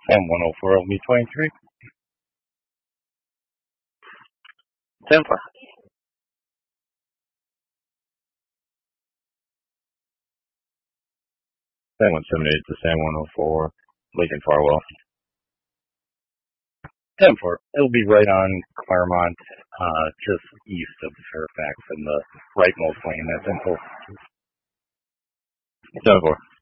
M104 will be 23. 10-4. San 178 to San 104, Lincoln Farwell. 10-4. It'll be right on Claremont, just east of Fairfax in the rightmost lane. That's info. 10-4.